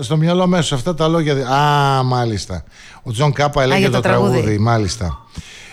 στο μυαλό μέσα αυτά τα λόγια. Α, μάλιστα. Ο Τζον Κάπα έλεγε το τραγούδι. Μάλιστα.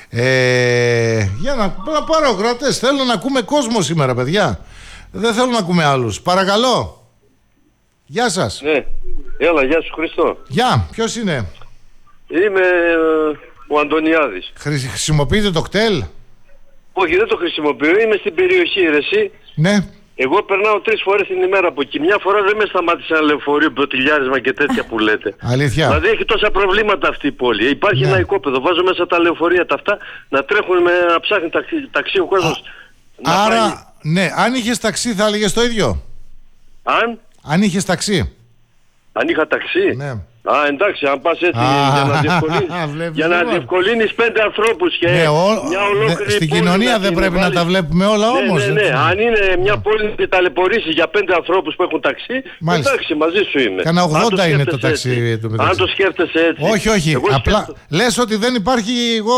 Για να πάρω κρατές. Θέλω να ακούμε κόσμο σήμερα, παιδιά. Δεν θέλω να ακούμε άλλους. Παρακαλώ. Γεια σας. Ναι. Έλα, γεια σου Χριστό. Γεια, ποιος είναι? Είμαι ο Αντωνιάδης. Χρησιμοποιείτε το κτέλ? Όχι, δεν το χρησιμοποιώ. Είμαι στην περιοχή, ρε εσύ. Ναι. Εγώ περνάω 3 φορές την ημέρα από εκεί. Μια φορά δεν με σταμάτησε ένα λεωφορείο, πρωτιλιάρισμα και τέτοια που λέτε. Αλήθεια. Δηλαδή έχει τόσα προβλήματα αυτή η πόλη. Υπάρχει ένα οικόπεδο. Βάζω μέσα τα λεωφορεία τα αυτά να τρέχουν να ψάχνει ταξί ο κόσμος. Άρα, ναι, αν είχες ταξί θα έλεγες το ίδιο. Αν είχες ταξί. Αν είχα ταξί. Ναι. Α, εντάξει, αν πας έτσι για να διευκολύνεις 5 ανθρώπους και μια ολόκληρη στην κοινωνία δεν πρέπει να τα βλέπουμε όλα όμως. Ναι. Αν είναι μια πόλη και ταλαιπωρήσει για 5 ανθρώπους που έχουν ταξί, εντάξει, μαζί σου είμαι. Κάνα 80 είναι το ταξί του μεταξύ. Αν το σκέφτεσαι έτσι. Όχι. Απλά λες ότι δεν υπάρχει, εγώ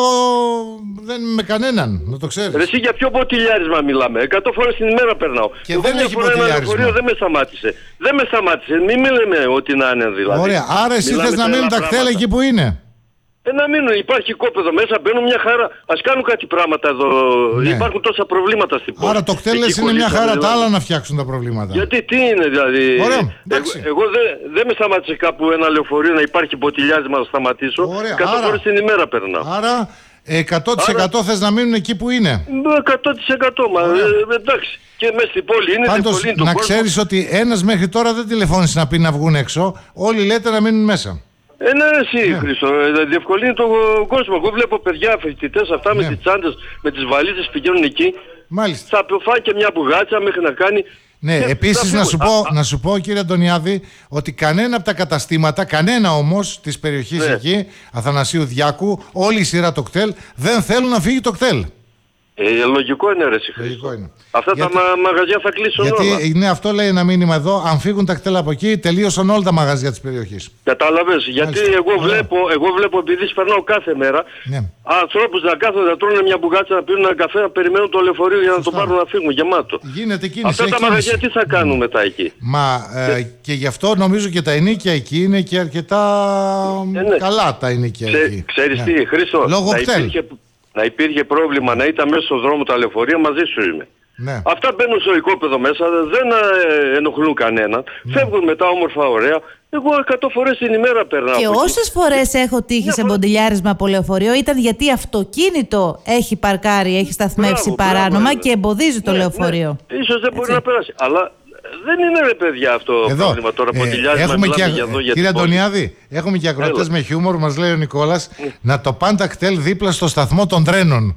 δεν είμαι με κανέναν, να το ξέρεις. Εσύ για ποιο ποτηλιάρισμα μιλάμε? 100 φορές την ημέρα περνάω. Και δεν έχει ποτηλιάρισμα. Δεν με σταμάτησε. Μην λέμε ότι να είναι δηλαδή. Ωραία, άρα εσύ θες να μείνουν τα κτέλ εκεί που είναι? Να μείνουν, υπάρχει κόπεδο μέσα, μπαίνουν μια χαρά. Ας κάνουν κάτι πράγματα εδώ. Ναι. Υπάρχουν τόσα προβλήματα στην πόλη. Άρα το κτέλ είναι μια χαρά, τα άλλα να φτιάξουν τα προβλήματα. Γιατί τι είναι δηλαδή? Ωραία, εγώ δεν με σταμάτησε κάπου ένα λεωφορείο να υπάρχει ποτηλιάρισμα να σταματήσω. 100 φορές την ημέρα περνάω. Άρα 100% θες να μείνουν εκεί που είναι? 100% μα εντάξει. Και μέσα στην πόλη είναι. Πάντως να ξέρεις ότι ένας μέχρι τώρα δεν τηλεφώνησε να πει να βγουν έξω. Όλοι λέτε να μείνουν μέσα. Ναι, εσύ Χρήστο, διευκολύνει τον κόσμο. Εγώ βλέπω παιδιά, φοιτητές αυτά με τις τσάντες, με τις βαλίτσες πηγαίνουν εκεί. Μάλιστα. Θα φάει και μια μπουγάτσα μέχρι να κάνει. Ναι, επίσης να σου πω κύριε Αντωνιάδη, ότι κανένα από τα καταστήματα, κανένα όμως της περιοχής εκεί, Αθανασίου Διάκου, όλη η σειρά το κτέλ, δεν θέλουν να φύγει το κτέλ. Λογικό είναι ρε Χρήστο. Αυτά τα μαγαζιά θα κλείσουν όλα. Γιατί ναι, αυτό λέει ένα μήνυμα εδώ. Αν φύγουν τα κτέλ από εκεί, τελείωσαν όλα τα μαγαζιά της περιοχής. Κατάλαβες. Γιατί εγώ βλέπω, επειδή σπερνάω κάθε μέρα, ανθρώπους να κάθονται να τρώνε μια μπουγάτσα, να πίνουν ένα καφέ, να περιμένουν το λεωφορείο για να το πάρουν να φύγουν γεμάτο. Γίνεται κίνηση. Αυτά τα μαγαζιά τι θα κάνουν μετά εκεί? Και γι' αυτό νομίζω και τα ενοίκια εκεί είναι και αρκετά καλά τα ενοίκια εκεί. Ξέρεις τι, Χρήστο, λόγω κτέλ. Να υπήρχε πρόβλημα να ήταν μέσα στον δρόμο τα λεωφορεία, μαζί σου είμαι. Ναι. Αυτά μπαίνουν στο οικόπεδο μέσα, δεν ενοχλούν κανέναν. Φεύγουν μετά όμορφα, ωραία. Εγώ 100 φορές την ημέρα περνάω. Και όσες φορές έχω τύχει σε μποντιλιάρισμα από λεωφορείο ήταν γιατί αυτοκίνητο έχει παρκάρει, έχει σταθμεύσει παράνομα και εμποδίζει το λεωφορείο. Ίσως δεν μπορεί να περάσει. Αλλά δεν είναι ρε παιδιά αυτό το πρόβλημα τώρα. Κύριε Αντωνιάδη, έχουμε και ακροατές με χιούμορ, μας λέει ο Νικόλας, να το πάνε τα κτέλ δίπλα στο σταθμό των τρένων.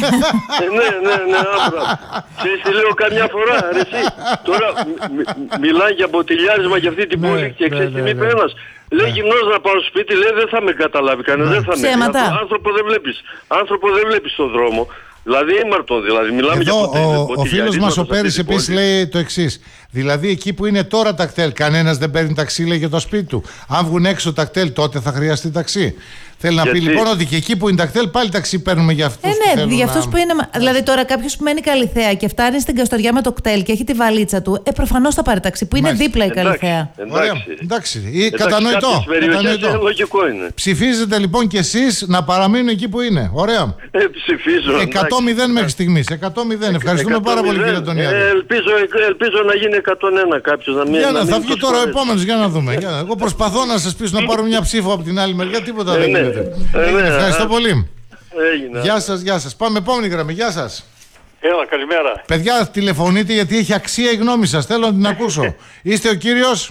Ναι, άμπρα. Ξέρεις τι λέω καμιά φορά, ρε εσύ. Τώρα μιλάει για ποτηλιάρισμα για αυτή την πόλη και ξέρεις τι μου είπε ένας. Λέει γυμνός να πάω στο σπίτι, λέει δεν θα με καταλάβει κανένα, δεν θα με. Άνθρωπο δεν βλέπεις στον δρόμο. Δηλαδή ήμαρτον, δηλαδή μιλάμε για ο φίλος μας ο Πέρης επίσης λέει το εξής. Δηλαδή εκεί που είναι τώρα τα κτέλ, κανένας δεν παίρνει ταξί, λέει, για το σπίτι του. Αν βγουν έξω τα κτέλ, τότε θα χρειαστεί ταξί. Θέλει να πει λοιπόν ότι και εκεί που είναι τα κτέλ, πάλι ταξί παίρνουμε για αυτούς. Ναι, για αυτούς που είναι. Δηλαδή τώρα κάποιος που μένει Καλιθέα και φτάνει στην Καστοριά με το κτέλ και έχει τη βαλίτσα του, προφανώς θα πάρει ταξί, που είναι δίπλα η Καλιθέα. Εντάξει. Κατανοητό. Λογικό είναι. Ψηφίζετε λοιπόν κι εσείς να παραμείνουν εκεί που είναι. Ωραία. Ψηφίζω. 100-0 μέχρι στιγμής. 100-0. Ευχαριστούμε πάρα πολύ κύριε Αντωνιάδη. Ελπίζω να γίνει 101 κάποιος. Θα βγει τώρα ο επόμενος, για να δούμε. Εγώ προσπαθώ να σας πείσω να πάρω μια ψήφο από την άλλη μεριά, τίποτα δεν γίνεται. Ευχαριστώ πολύ. Γεια σας. Πάμε επόμενη γραμμή. Γεια σας. Έλα, καλημέρα. Παιδιά, τηλεφωνείτε γιατί έχει αξία η γνώμη σας. Θέλω να την ακούσω. Είστε ο κύριος?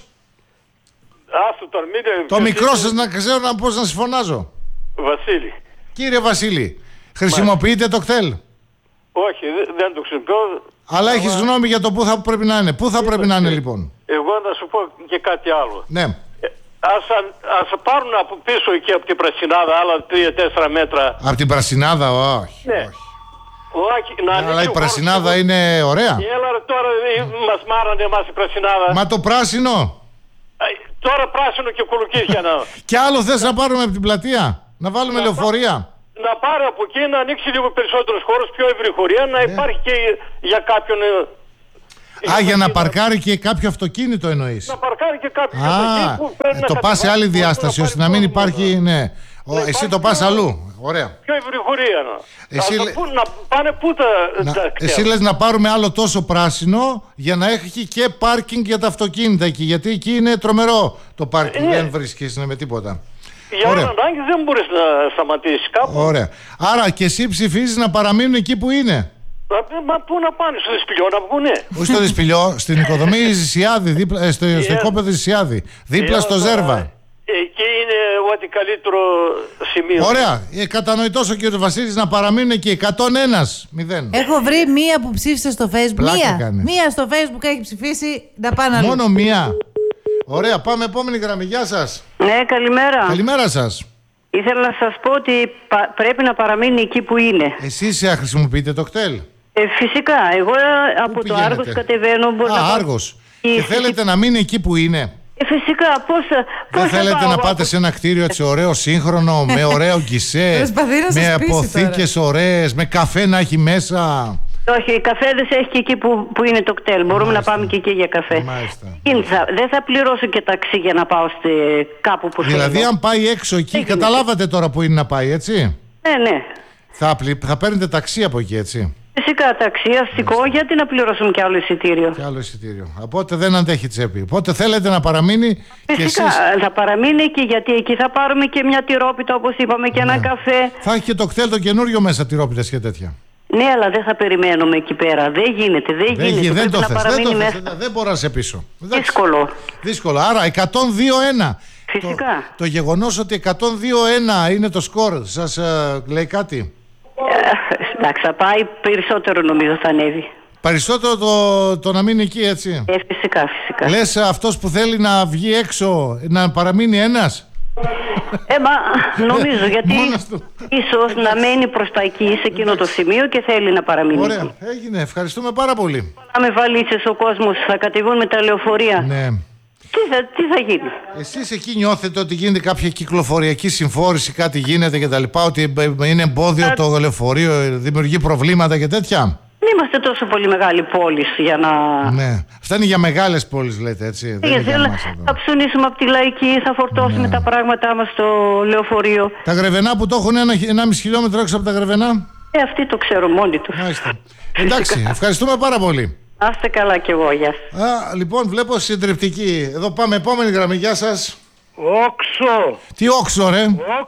Το μικρό σας να ξέρω πώς να σας φωνάζω. Βασίλη. Κύριε Βασίλη, χρησιμοποιείτε το κτέλ? Όχι, δεν το χρησιμοποιώ. Αλλά έχεις γνώμη για το πού θα πρέπει να είναι. Πού θα πρέπει να είναι λοιπόν? Εγώ να σου πω και κάτι άλλο. Ναι. Ας πάρουν από πίσω εκεί από την Πρασινάδα άλλα 3-4 μέτρα. Από την Πρασινάδα, όχι. Ναι. Αλλά η Πρασινάδα είναι ωραία. Έλα τώρα μας μάρανε εμάς η Πρασινάδα. Μα το πράσινο. Τώρα πράσινο και κολοκύθια να. Κι άλλο θες να πάρουμε από την πλατεία? Να βάλουμε λεωφορεία? Να πάρει από εκεί, να ανοίξει λίγο περισσότερος χώρος, πιο ευρυχωρία, να υπάρχει και για κάποιον. για να παρκάρει και κάποιο αυτοκίνητο εννοείς. Να παρκάρει και κάποιο αυτοκίνητο που παίρνει το πας σε άλλη διάσταση ώστε να μην υπάρχει, ναι. Εσύ το πας αλλού. Ωραία. Πιο ευρυγορία να πάνε πού τα εσύ λες να πάρουμε άλλο τόσο πράσινο για να έχει και πάρκινγκ για τα αυτοκίνητα εκεί. Γιατί εκεί είναι τρομερό το πάρκινγκ. Δεν βρίσκεις με τίποτα. Για όλη ανάγκη δεν μπορείς να σταματήσεις κάπου. Ωραία. Άρα και εσύ ψηφίζεις να παραμείνουν εκεί που είναι. Μα πού να πάνε, στο Δυσπηλιό να βγουνε. Όχι στο Δυσπηλιό, στην οικοδομή Ζησιάδη, στο οικόπεδο Ζησιάδη. Δίπλα στο Ζέρβα. Εκεί είναι ό,τι καλύτερο σημείο. Ωραία. Κατανοητός ο κύριος Βασίλης να παραμείνουν εκεί. 101-0. Έχω βρει μία που ψήφισε στο Facebook. Μία στο Facebook έχει ψηφίσει να πάνε αλλού. Μόνο μία. Ωραία, πάμε επόμενη γραμμή. Γεια σας. Ναι, καλημέρα. Καλημέρα σας. Ήθελα να σας πω ότι πρέπει να παραμείνει εκεί που είναι. Εσείς χρησιμοποιείτε το κτέλ? Φυσικά. Εγώ από το Άργος κατεβαίνω. Άργος. Και θέλετε να μείνει εκεί που είναι? Φυσικά. Δεν θέλετε να πάτε σε ένα κτίριο έτσι ωραίο, σύγχρονο, με ωραίο γκισέ, με αποθήκες ωραίες, με καφέ να έχει μέσα? Όχι, οι καφέδες έχει και εκεί που είναι το κτέλ. Μπορούμε να πάμε και εκεί για καφέ. Δεν θα πληρώσω και ταξί για να πάω κάπου που θέλω. Δηλαδή, αν πάει έξω εκεί, καταλάβατε τώρα που είναι να πάει, έτσι? Ναι. Θα παίρνετε ταξί από εκεί, έτσι? Φυσικά, ταξί, αστικό, γιατί να πληρώσουμε κι άλλο εισιτήριο. Κι άλλο εισιτήριο. Οπότε δεν αντέχει τσέπη. Οπότε θέλετε να παραμείνει. Φυσικά, θα παραμείνει εκεί, γιατί εκεί θα πάρουμε και μια τυρόπιτα, όπως είπαμε, και ένα καφέ. Θα έχει και το κτέλ το καινούριο μέσα, τυρόπιτες και τέτοια. Ναι, αλλά δεν θα περιμένουμε εκεί πέρα. Δεν γίνεται. Δεν το θες. Δεν μπορώ να σε πείσω. Δύσκολο. Άρα 102-1. Φυσικά. Το γεγονός ότι 102-1 είναι το σκορ, σας λέει κάτι? Εντάξει, θα πάει περισσότερο, νομίζω θα ανέβει. Περισσότερο το να μείνει εκεί, έτσι? Φυσικά. Λες αυτός που θέλει να βγει έξω να παραμείνει ένας? Νομίζω, γιατί ίσως να μένει προς τα εκεί, σε εκείνο το σημείο, και θέλει να παραμείνει. Ωραία, έγινε. Ευχαριστούμε πάρα πολύ. Θα με βαλίτσες ο κόσμος, θα κατεβούν με τα λεωφορεία. Ναι. Τι θα γίνει? Εσείς εκεί νιώθετε ότι γίνεται κάποια κυκλοφοριακή συμφόρηση, κάτι γίνεται και τα λοιπά, ότι είναι εμπόδιο το λεωφορείο, δημιουργεί προβλήματα και τέτοια? Δεν είμαστε τόσο πολύ μεγάλη πόλη για να... Ναι. Αυτά είναι για μεγάλες πόλεις, λέτε, έτσι? Θα ψωνίσουμε από τη Λαϊκή, θα φορτώσουμε τα πράγματά μας στο λεωφορείο. Τα Γρεβενά που το έχουν 1,5 χιλιόμετρο έξω από τα Γρεβενά? Αυτοί το ξέρουν μόνοι τους. Εντάξει, ευχαριστούμε πάρα πολύ. Να είστε καλά κι εγώ, γεια σας. Λοιπόν, βλέπω συντριπτική. Εδώ πάμε, επόμενη γραμμή, γεια σας. Όξο. Τι όξο, ρε?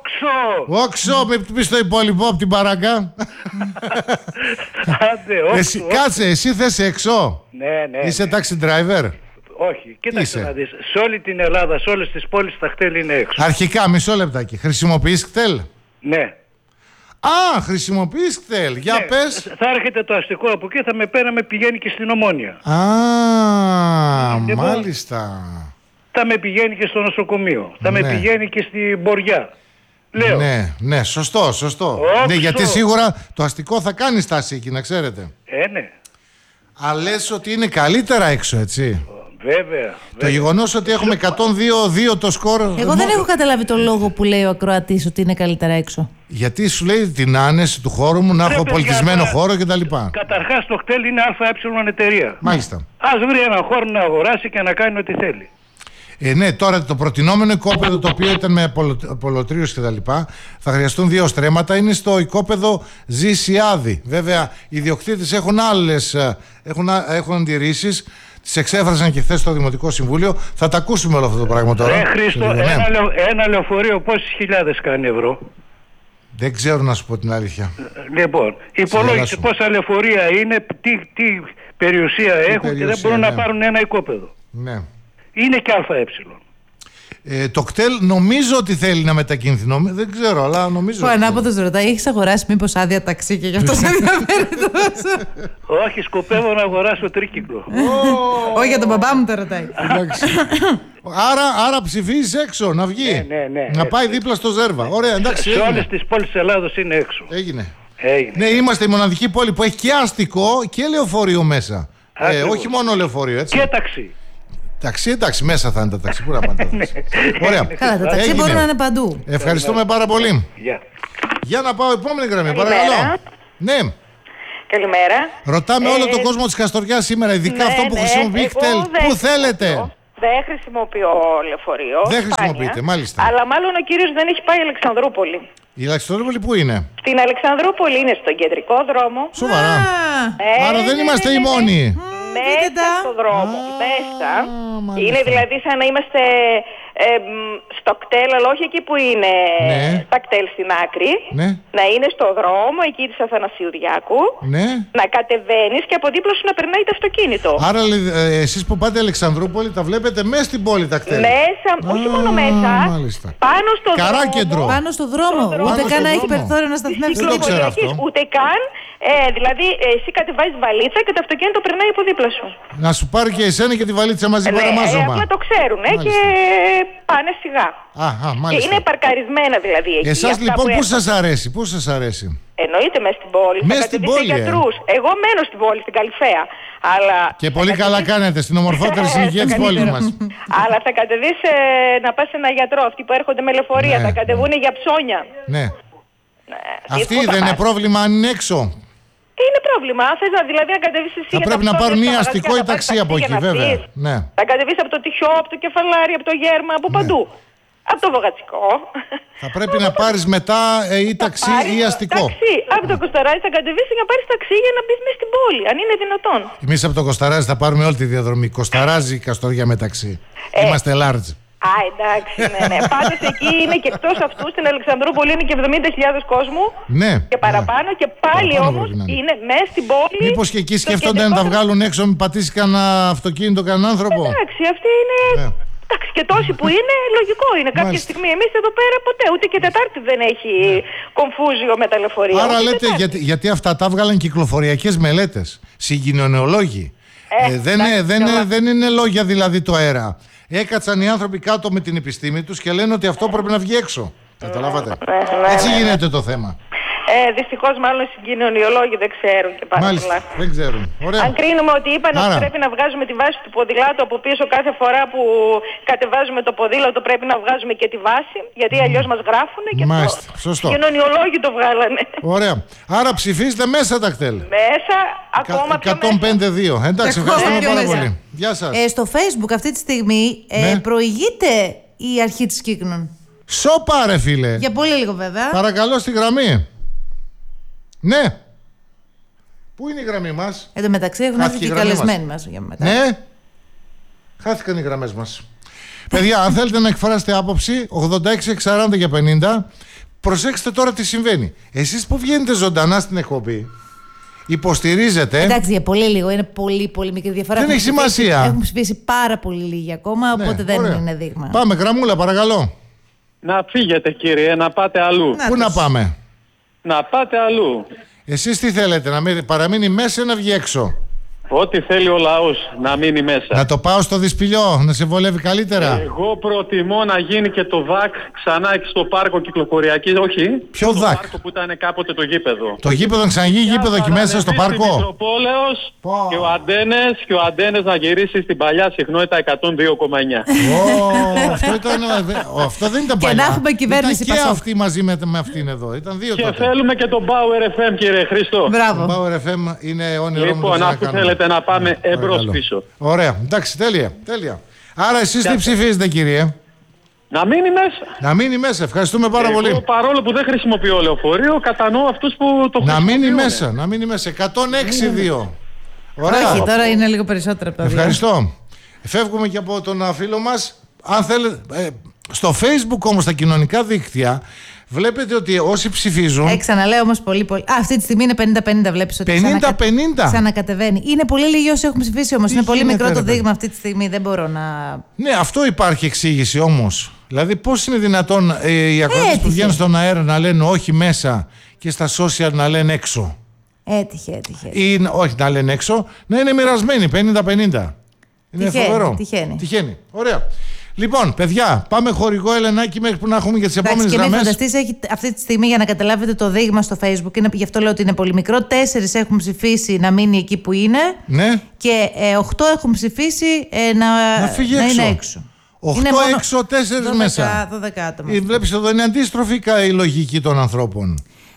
Όξο. Με πεις το υπόλοιπο από την παράκα. Άντε, κάτσε, εσύ θες έξω? Ναι. Είσαι taxi driver? Όχι, κοίταξε να δεις. Σε όλη την Ελλάδα, σε όλες τις πόλεις τα κτέλ είναι έξω. Αρχικά, μισό λεπτάκι. Χρησιμοποιείς κτέλ? Ναι. Χρησιμοποιείς κτέλ. Για πες. Θα έρχεται το αστικό από εκεί, θα με πέραμε, πηγαίνει και στην Ομόνια. Μάλιστα. Θα με πηγαίνει και στο νοσοκομείο. Θα με πηγαίνει και στην Μποριά. Λέω. Ναι, σωστό. Ναι, γιατί σίγουρα το αστικό θα κάνει στάση εκεί, να ξέρετε. Ναι. Αλλά λες ότι είναι καλύτερα έξω, έτσι? Βέβαια. Το γεγονός ότι έχουμε 102-2 το σκορ. Εγώ δεν έχω καταλάβει τον λόγο που λέει ο ακροατής ότι είναι καλύτερα έξω. Γιατί σου λέει την άνεση του χώρου μου, να έχω πολιτισμένο χώρο κτλ. Καταρχάς το κτέλ είναι ΑΕ εταιρεία. Μάλιστα. Ας βρει έναν χώρο να αγοράσει και να κάνει ό,τι θέλει. Ναι, τώρα το προτινόμενο οικόπεδο, το οποίο ήταν με απολωτρίους και τα λοιπά, θα χρειαστούν 2 στρέμματα, είναι στο οικόπεδο Ζησιάδη. Βέβαια, οι ιδιοκτήτες έχουν αντιρρήσεις, τις εξέφρασαν και χθες στο Δημοτικό Συμβούλιο. Θα τα ακούσουμε όλο αυτό το πράγμα τώρα. Χρήστο, ένα λεωφορείο πόσες χιλιάδες κάνει ευρώ? Δεν ξέρω, να σου πω την αλήθεια. Λοιπόν, υπολόγισε πόσα λεωφορεία είναι, τι περιουσία έχουν, και δεν μπορούν να πάρουν ένα οικόπεδο. Ναι. Είναι και ΑΕ. Το κτέλ νομίζω ότι θέλει να μετακινηθεί. Δεν ξέρω, αλλά νομίζω. Ο ανάποδος ρωτάει, έχεις αγοράσει μήπως άδεια ταξί και γι' αυτό σε ενδιαφέρει τόσο? Όχι, σκοπεύω να αγοράσω τρίκυκλο. Όχι, για τον μπαμπά μου το ρωτάει. Άρα ψηφίζεις έξω, να βγει. Ναι. Να πάει δίπλα στο Ζέρβα. Ωραία, εντάξει. Σε όλες τις πόλεις της Ελλάδος είναι έξω. Έγινε. Ναι, είμαστε η μοναδική πόλη που έχει και αστικό και λεωφορείο μέσα. Όχι μόνο λεωφορείο, έτσι. Και ταξί. Ταξί, εντάξει, μέσα θα είναι τα ταξί. Πού να πάνε τα ταξί. Ωραία. Καλά, τα ταξί μπορούν να είναι παντού. Ευχαριστούμε πάρα πολύ. Για να πάω επόμενη γραμμή, παρακαλώ. Ναι. Καλημέρα. Ρωτάμε όλο τον κόσμο της Καστοριάς σήμερα, ειδικά αυτό που χρησιμοποιεί κτέλ. Πού θέλετε? Δεν χρησιμοποιώ λεωφορείο. Δεν χρησιμοποιείτε, μάλιστα. Αλλά μάλλον ο κύριος δεν έχει πάει Αλεξανδρούπολη. Η Αλεξανδρούπολη πού είναι? Στην Αλεξανδρούπολη είναι στον κεντρικό δρόμο. Σοβαρά. Άρα δεν είμαστε οι μόνοι. Μέσα στον δρόμο. Μέσα. Είναι δηλαδή σαν να είμαστε στο κτέλ, αλλά όχι εκεί που είναι τα κτέλ στην άκρη. Να είναι στο δρόμο εκεί της Αθανασιουδιάκου. Να κατεβαίνεις και από δίπλα σου να περνάει το αυτοκίνητο. Άρα εσείς που πάτε Αλεξανδρούπολη τα βλέπετε μέσα στην πόλη τα κτέλ? Μέσα, όχι μόνο μέσα. Πάνω στο δρόμο. Πάνω στο δρόμο. Ούτε καν να έχει περιθώριο να σταθμεύσει. Δεν το ξέρω αυτό. Ούτε καν. Δηλαδή, εσύ κατεβάζεις βαλίτσα και το αυτοκίνητο περνάει από δίπλα σου. Να σου πάρει και εσένα και τη βαλίτσα μαζί παραμάζωμα. Απλά το ξέρουν και πάνε σιγά. Και είναι παρκαρισμένα δηλαδή εκεί. Εσάς λοιπόν πού σας αρέσει? Εννοείται μέσα στην πόλη. Μέσα στην πόλη. Εγώ μένω στην πόλη, στην Καλυφαία. Αλλά και πολύ καλά κάνετε, στην ομορφότερη συνοικία της πόλης μας. Αλλά θα κατεβείς να πας σε ένα γιατρό. Αυτοί που έρχονται με λεωφορεία θα κατεβούν για ψώνια. Ναι. Αυτή δεν είναι πρόβλημα αν είναι έξω? Είναι πρόβλημα. Θες δηλαδή να κατεβείς εσύ? Θα πρέπει να πάρουν ή αστικό ή ταξί από εκεί, βέβαια. Ναι. Θα κατεβείς από το Τυχιό, από το Κεφαλάρι, από το Γέρμα, από παντού. Από το Βογατσικό. Θα πρέπει να πάρεις μετά ή ταξί ή αστικό. Ταξί. Από το Κοσταράζι θα κατεβείς και να πάρεις ταξί για να μπεις μέσα στην πόλη, αν είναι δυνατόν. Εμείς από το Κοσταράζι θα πάρουμε όλη τη διαδρομή. Κοσταράζι, Καστοριά με ταξί. Είμαστε large. Εντάξει, ναι. Πάντως εκεί είναι και εκτός αυτού, στην Αλεξανδρούπολη είναι και 70.000 κόσμου και παραπάνω και πάλι όμως είναι μέσα στην πόλη. Μήπως και εκεί σκέφτονται να τα βγάλουν έξω, μην πατήσει κανένα αυτοκίνητο, κανέναν άνθρωπο? Εντάξει, αυτή είναι... Εντάξει, και τόσοι που είναι, λογικό είναι. Κάποια στιγμή εμείς εδώ πέρα ποτέ, ούτε και Τετάρτη δεν έχει κομφούζιο με τα λεωφορεία. Άρα λέτε γιατί αυτά τα βγάλαν κυκλοφοριακές μελέτες, συγκοινωνιολόγοι. Δεν είναι λόγια δηλαδή το αέρα. Έκατσαν οι άνθρωποι κάτω με την επιστήμη τους και λένε ότι αυτό πρέπει να βγει έξω. Καταλάβατε? Έτσι γίνεται το θέμα. Δυστυχώς μάλλον οι συγκοινωνιολόγοι δεν ξέρουν και πάρα πολλά. Δεν ξέρουν. Ωραία. Αν κρίνουμε ότι είπαν ότι πρέπει να βγάζουμε τη βάση του ποδηλάτου από πίσω κάθε φορά που κατεβάζουμε το ποδήλατο, πρέπει να βγάζουμε και τη βάση, γιατί αλλιώς μας γράφουνε και σωστό. Οι συγκοινωνιολόγοι το βγάλανε. Ωραία. Άρα ψηφίστε μέσα τα κτέλ. Μέσα, ακόμα πιο 105-2. Εντάξει, ευχαριστούμε πάρα πολύ. Γεια σας. Στο Facebook αυτή τη στιγμή προηγείται η αρχή της Κύκνων. Σοπα ρε φίλε. Για πολύ λίγο βέβαια. Παρακαλώ στη γραμμή. Ναι. Πού είναι η γραμμή μας? Εν τω μεταξύ έχουν έρθει και οι καλεσμένοι μας για μετά. Ναι. Χάθηκαν οι γραμμές μας. Παιδιά, αν θέλετε να εκφράσετε άποψη, 86-40 για 50. Προσέξτε τώρα τι συμβαίνει. Εσείς που βγαίνετε ζωντανά στην εκπομπή, υποστηρίζετε. Εντάξει, για πολύ λίγο. Είναι πολύ πολύ μικρή διαφορά. Δεν έχει σημασία. Έχουν ψηφίσει πάρα πολύ λίγοι ακόμα, οπότε δεν είναι δείγμα. Πάμε, γραμμούλα, παρακαλώ. Να φύγετε κύριε, να πάτε αλλού. Πού να πάμε? Να πάτε αλλού. Εσείς τι θέλετε, να παραμείνει μέσα ή να βγει έξω? Ό,τι θέλει ο λαός, να μείνει μέσα. Να το πάω στο Δυσπηλιό, να σε βολεύει καλύτερα? Εγώ προτιμώ να γίνει και το ΔΑΚ ξανά εκεί στο πάρκο κυκλοφοριακή, όχι. Ποιο ΔΑΚ? Το πάρκο που ήταν κάποτε το γήπεδο. Το γήπεδο να ξαναγεί γήπεδο εκεί μέσα στο πάρκο? Μητροπόλεως και ο Αντένες να γυρίσει στην παλιά συχνότητα 102,9. Αυτό δεν ήταν παλιά. Και να έχουμε κυβέρνηση Πασόκ. Και αυτή μαζί με αυτήν εδώ. Ήταν δύο τότε. Και θέλουμε και τον Power FM κύριε Χρήστο. Μπράβο. Το Power FM είναι όνειρό μου. Λοιπόν, αφού θέλετε να πάμε εμπρός πίσω. Ωραία, εντάξει, τέλεια. Άρα εσείς τι ψηφίζετε κύριε? Να μείνει μέσα. Να μείνει μέσα, ευχαριστούμε πάρα πολύ. Παρόλο που δεν χρησιμοποιώ λεωφορείο, κατανοώ αυτούς που το χρησιμοποιούν. Να μείνει μέσα, 106-2. Ωραία. Όχι, τώρα είναι λίγο περισσότερο από τα δύο. Ευχαριστώ. Φεύγουμε και από τον φίλο μας. Αν θέλετε, στο Facebook όμως, στα κοινωνικά δίκτυα, βλέπετε ότι όσοι ψηφίζουν. Ξαναλέω όμως πολύ. Αυτή τη στιγμή είναι 50-50. Βλέπεις ότι 50-50. Ξανακατεβαίνει. Είναι πολύ λίγοι όσοι έχουν ψηφίσει όμως. Είναι πολύ μικρό το δείγμα αυτή τη στιγμή. Δεν μπορώ να. Ναι, αυτό υπάρχει εξήγηση όμως. Δηλαδή, πώς είναι δυνατόν οι ακροατές που βγαίνουν στον αέρα να λένε όχι μέσα και στα social να λένε έξω? Έτυχε. Ή όχι να λένε έξω, να είναι μοιρασμένοι 50-50. Είναι φοβερό. Τυχαίνει. Ωραία. Λοιπόν, παιδιά, πάμε χορηγό Ελενάκη μέχρι που να έχουμε για τις επόμενες γραμμές. Και μην φανταστείς, έχει αυτή τη στιγμή, για να καταλάβετε το δείγμα στο Facebook, γι' αυτό λέω ότι είναι πολύ μικρό. 4 έχουν ψηφίσει να μείνει εκεί που είναι. Ναι. Και 8 έχουν ψηφίσει να είναι έξω. 8 έξω, 4 μέσα. 12 άτομα. Βλέπεις εδώ, είναι αντίστροφη η λογική των ανθρώπων.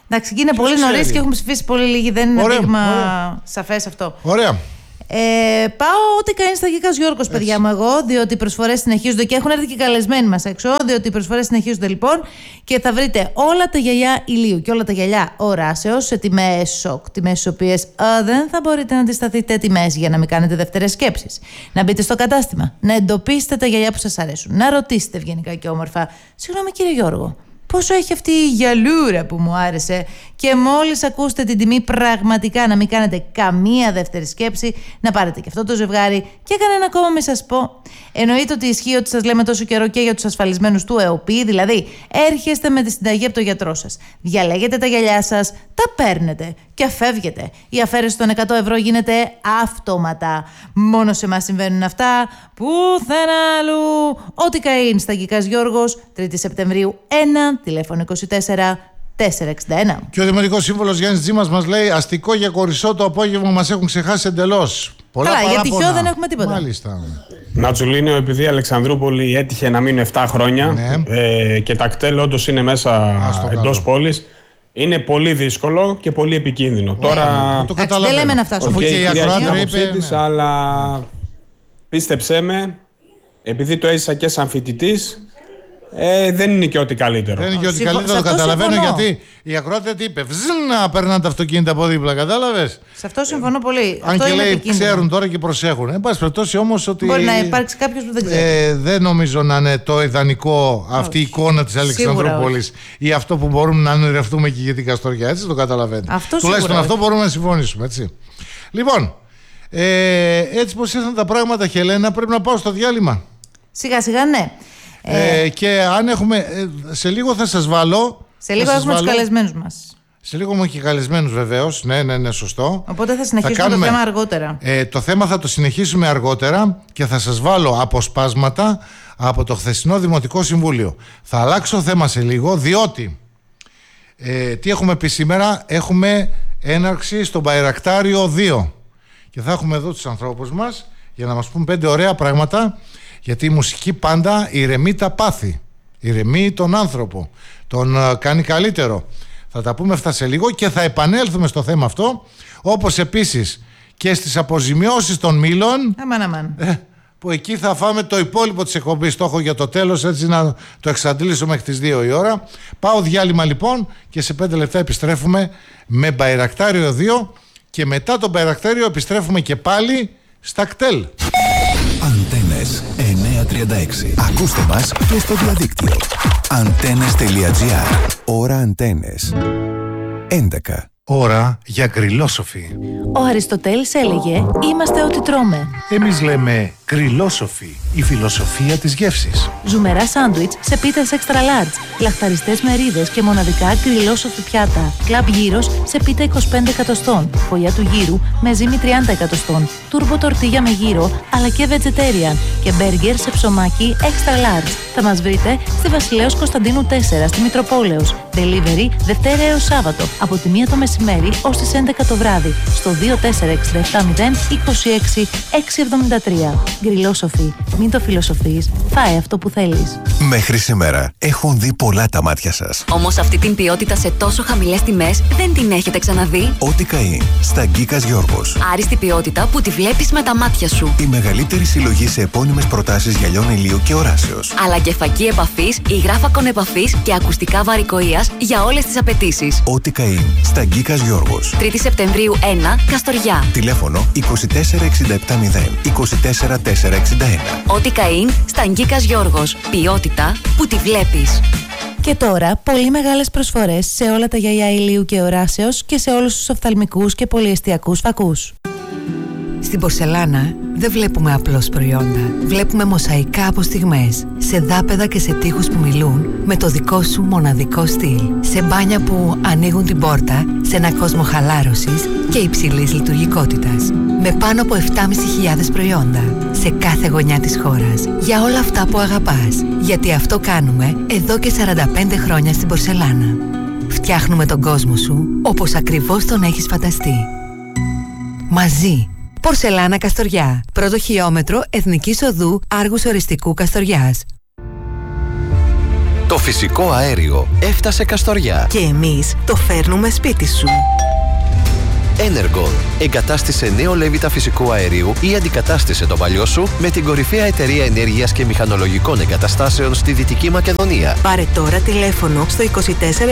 Εντάξει, είναι πολύ νωρίς και έχουμε ψηφίσει πολύ λίγοι. Δεν είναι δείγμα σαφές αυτό. Ωραία. Πάω ό,τι κάνει στα Γκίκας Γιώργος, παιδιά μου, εγώ, διότι οι προσφορές συνεχίζονται και έχουν έρθει και καλεσμένοι μας έξω. Διότι οι προσφορές συνεχίζονται λοιπόν και θα βρείτε όλα τα γυαλιά ηλίου και όλα τα γυαλιά οράσεως σε τιμές σοκ. Τιμές στις οποίες δεν θα μπορείτε να αντισταθείτε, τιμές για να μην κάνετε δεύτερες σκέψεις. Να μπείτε στο κατάστημα, να εντοπίσετε τα γυαλιά που σας αρέσουν, να ρωτήσετε ευγενικά και όμορφα, συγγνώμη κύριε Γιώργο, πόσο έχει αυτή η γυαλούρα που μου άρεσε, και μόλις ακούσετε την τιμή, πραγματικά να μην κάνετε καμία δεύτερη σκέψη, να πάρετε και αυτό το ζευγάρι και κανένα ακόμα μη σας πω. Εννοείται ότι ισχύει ότι σας λέμε τόσο καιρό και για τους ασφαλισμένους του ΕΟΠΗ, δηλαδή έρχεστε με τη συνταγή από τον γιατρό σας, διαλέγετε τα γυαλιά σας, τα παίρνετε και φεύγετε. Η αφαίρεση των 100 ευρώ γίνεται αυτόματα. Μόνο σε εμάς συμβαίνουν αυτά, πουθενά αλλού. Ό,τι καΐν στα Γκίκας Γιώργος, 3η Σεπτεμβρίου 1, τηλέφωνο 24-461. Και ο Δημοτικός Σύμβουλος Γιάννης Τζίμας μας λέει: αστικό για Κορισό το απόγευμα μας έχουν ξεχάσει εντελώς. Πολλά καλά, παράπονα. για τυχαίο δεν έχουμε τίποτα. Μάλιστα. Νατσουλίνιο, επειδή η Αλεξανδρούπολη έτυχε να μείνει 7 χρόνια και τα κτέλ όντως είναι μέσα εντός πόλης, είναι πολύ δύσκολο και πολύ επικίνδυνο. Τώρα το καταλαβαίνω. Δεν λέμε να φτάσουμε. Okay, η ακροάτρια είπε, αλλά πίστεψέ με, επειδή το έζησα και σαν φοιτητής, δεν είναι και ό,τι καλύτερο. Δεν είναι και ό,τι καλύτερο, το καταλαβαίνω, γιατί η ακροάτρια τι είπε? Βζζνα, περνάνε τα αυτοκίνητα από δίπλα, κατάλαβες. Σε αυτό συμφωνώ πολύ. Αν και λέει ξέρουν τώρα και προσέχουν. Εν πάση περιπτώσει όμως ότι. Μπορεί να υπάρξει κάποιος που δεν ξέρει. Δεν νομίζω να είναι το ιδανικό αυτή η εικόνα της Αλεξανδρούπολης ή αυτό που μπορούμε να ονειρευτούμε και για την Καστοριά. Έτσι το καταλαβαίνετε. Τουλάχιστον αυτό μπορούμε να συμφωνήσουμε. Έτσι. Λοιπόν, έτσι πως ήρθαν τα πράγματα, Χελένα, πρέπει να πάω στο διάλειμμα. Σιγά σιγά, ναι. Και αν έχουμε. Σε λίγο θα σας βάλω. Σε λίγο έχουμε τους καλεσμένους μας. Σε λίγο έχουμε και καλεσμένους, βεβαίως. Ναι, σωστό. Οπότε θα συνεχίσουμε το θέμα αργότερα. Το θέμα θα το συνεχίσουμε αργότερα και θα σας βάλω αποσπάσματα από το χθεσινό Δημοτικό Συμβούλιο. Θα αλλάξω θέμα σε λίγο, διότι τι έχουμε πει σήμερα? Έχουμε έναρξη στο Μπαϊρακτάριο 2 και θα έχουμε εδώ τους ανθρώπους μας για να μας πούν 5 ωραία πράγματα, γιατί η μουσική πάντα ηρεμεί τα πάθη, ηρεμεί τον άνθρωπο, τον κάνει καλύτερο. Θα τα πούμε αυτά σε λίγο και θα επανέλθουμε στο θέμα αυτό, όπως επίσης και στις αποζημιώσεις των μήλων. Αμάν. Που εκεί θα φάμε το υπόλοιπο της εκπομπής. Το έχω για το τέλος, έτσι να το εξαντλήσω μέχρι τις 2 η ώρα. Πάω διάλειμμα λοιπόν και σε 5 λεπτά επιστρέφουμε με Μπαϊρακτάριο 2 και μετά το Μπαϊρακτάριο επιστρέφουμε και πάλι στα κτέλ. Αντένες 936. Ακούστε μας και στο διαδίκτυο. Antennes.gr. Ώρα Αντένες 11. Ώρα για γκριλόσοφι. Ο Αριστοτέλης έλεγε: είμαστε ό,τι τρώμε. Εμείς λέμε γκριλόσοφι, η φιλοσοφία της γεύσης. Ζουμερά σάντουιτς σε πίτες extra large, λαχταριστές μερίδες και μοναδικά γκριλόσοφι πιάτα. Κλαμπ γύρος σε πίτα 25 εκατοστών, φωλιά του γύρου με ζύμη 30 εκατοστών, τούρμπο τορτίγια με γύρο αλλά και vegetarian και μπέργκερ σε ψωμάκι extra large. Θα μας βρείτε στη Βασιλέως Κωνσταντίνου 4 στη Μητροπόλεως. Delivery Δευτέρα έως Σάββατο από τη 1 το μεσημέρι ως τις 11 το βράδυ στο 24670 26673. Γκριλόσοφι. Μην το φιλοσοφείς. Φάε αυτό που θέλεις. Μέχρι σήμερα έχουν δει πολλά τα μάτια σας. Όμως αυτή την ποιότητα σε τόσο χαμηλές τιμές δεν την έχετε ξαναδεί. Ό,τι καεί στα Γκίκας Γιώργος. Άριστη ποιότητα που τη βλέπεις με τα μάτια σου. Η μεγαλύτερη συλλογή σε επώνυμες προτάσεις γυαλιών ηλίου και οράσεως. Αλλά και φακή επαφής, υγράφακον επαφής και ακουστικά βαρικοείας για όλες τις απαιτήσεις. Ό,τι καεί στα Γκίκας Γιώργος. 3η Σεπτεμβρίου 1, Καστοριά. Τηλέφωνο 24670 24461. Ό,τι καΐν στα Γκίκας Γιώργος. Ποιότητα που τη βλέπεις. Και τώρα πολύ μεγάλες προσφορές σε όλα τα γυαλιά ηλίου και οράσεως και σε όλους τους οφθαλμικούς και πολυεστιακούς φακούς. Στην πορσελάνα δεν βλέπουμε απλώς προϊόντα. Βλέπουμε μοσαϊκά από στιγμές, σε δάπεδα και σε τοίχους που μιλούν με το δικό σου μοναδικό στυλ. Σε μπάνια που ανοίγουν την πόρτα σε ένα κόσμο χαλάρωσης και υψηλής λειτουργικότητας. Με πάνω από 7.500 προϊόντα σε κάθε γωνιά της χώρας. Για όλα αυτά που αγαπάς. Γιατί αυτό κάνουμε εδώ και 45 χρόνια στην πορσελάνα. Φτιάχνουμε τον κόσμο σου όπως ακριβώς τον έχεις φανταστεί. Μαζί. Πορσελάνα Καστοριά. Πρώτο χιλιόμετρο Εθνικής Οδού Άργους Οριστικού Καστοριάς. Το φυσικό αέριο έφτασε Καστοριά. Και εμείς το φέρνουμε σπίτι σου. Energon. Εγκατάστησε νέο λέβητα φυσικού αερίου ή αντικατάστησε το παλιό σου με την κορυφαία εταιρεία ενέργειας και μηχανολογικών εγκαταστάσεων στη Δυτική Μακεδονία. Πάρε τώρα τηλέφωνο στο 2467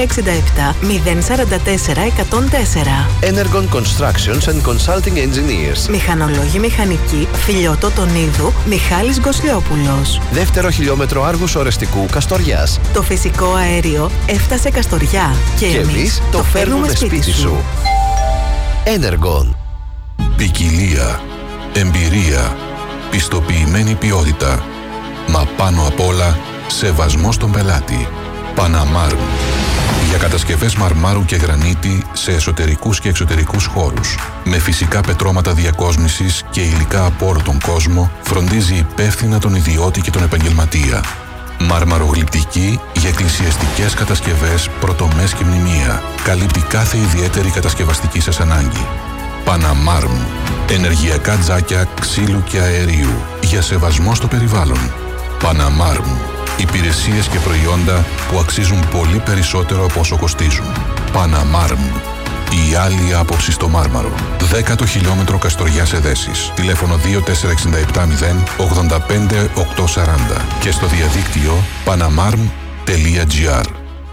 044 104. Energon Constructions and Consulting Engineers. Μηχανολόγοι μηχανικοί, Φιλιώτο Τονίδου, Μιχάλης Γκοσλιόπουλος. Δεύτερο χιλιόμετρο Άργους Ορεστικού Καστοριάς. Το φυσικό αέριο έφτασε Καστοριά. Και εμείς το φέρνουμε σπίτι σου. Energon. Ποικιλία, εμπειρία, πιστοποιημένη ποιότητα, μα πάνω απ' όλα σεβασμό στον πελάτη. Παναμάρμ. Για κατασκευές μαρμάρου και γρανίτη σε εσωτερικούς και εξωτερικούς χώρους. Με φυσικά πετρώματα διακόσμησης και υλικά από όλο τον κόσμο, φροντίζει υπεύθυνα τον ιδιώτη και τον επαγγελματία. Μαρμαρογλυπτική για εκκλησιαστικές κατασκευές, πρωτομές και μνημεία. Καλύπτει κάθε ιδιαίτερη κατασκευαστική σας ανάγκη. Παναμάρμ. Ενεργειακά τζάκια ξύλου και αερίου. Για σεβασμό στο περιβάλλον. Παναμάρμ. Υπηρεσίες και προϊόντα που αξίζουν πολύ περισσότερο από όσο κοστίζουν. Παναμάρμ. Η άλλη άποψη στο Μάρμαρο. 10ο χιλιόμετρο Καστοριά σε Δέσεις. Τηλέφωνο 24670 85 840 και στο διαδίκτυο panamarm.gr.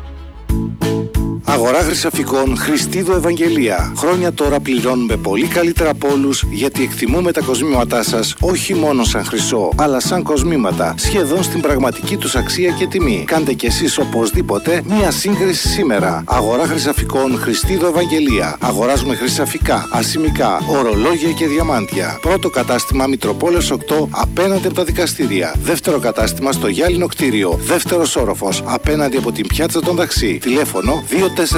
Αγορά χρυσαφικών Χριστίδο Ευαγγελία. Χρόνια τώρα πληρώνουμε πολύ καλύτερα από όλους, γιατί εκτιμούμε τα κοσμήματά σας όχι μόνο σαν χρυσό, αλλά σαν κοσμήματα, σχεδόν στην πραγματική τους αξία και τιμή. Κάντε κι εσείς οπωσδήποτε μία σύγκριση σήμερα. Αγορά χρυσαφικών Χριστίδο Ευαγγελία. Αγοράζουμε χρυσαφικά, ασημικά, ορολόγια και διαμάντια. Πρώτο κατάστημα Μητροπόλεως 8 απέναντι από τα δικαστήρια. Δεύτερο κατάστημα στο Γυάλινο κτίριο. Δεύτερος όροφος απέναντι από την πιάτσα των Ταξί. Τηλέφωνο 2467 027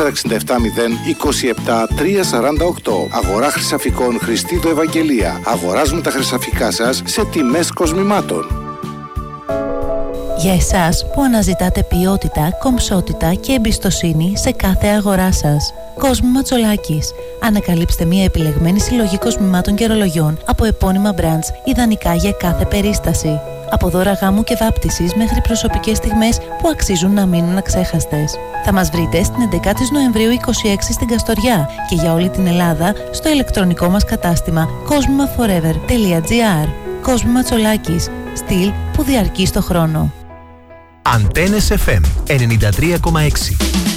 348. Αγορά χρυσαφικών Χριστίδο Ευαγγελία. Αγοράζουμε τα χρυσαφικά σας σε τιμές κοσμημάτων. Για εσάς που αναζητάτε ποιότητα, κομψότητα και εμπιστοσύνη σε κάθε αγορά σας. Κόσμημα Τσολάκης. Ανακαλύψτε μια επιλεγμένη συλλογή κοσμημάτων και ρολογιών από επώνυμα brands, ιδανικά για κάθε περίσταση. Από δώρα γάμου και βάπτισης μέχρι προσωπικές στιγμές που αξίζουν να μείνουν αξέχαστες. Θα μας βρείτε στην 11η Νοεμβρίου 26 στην Καστοριά και για όλη την Ελλάδα στο ηλεκτρονικό μας κατάστημα cosmimaforever.gr. Κόσμημα Τσολάκης. Στυλ που διαρκεί στο χρόνο. Αντένες FM 93,6.